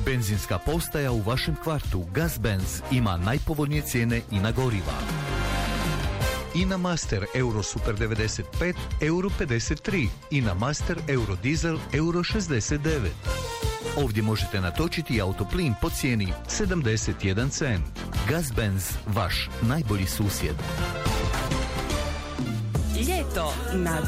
Benzinska postaja u vašem kvartu Gazbenz ima najpovoljnije cijene i na goriva. INA Master Euro Super 95 Euro 53, INA Master Euro Diesel Euro 69. Ovdje možete natočiti autoplin po cijeni 71 cent. Gazbenz, vaš najbolji susjed. Ljeto na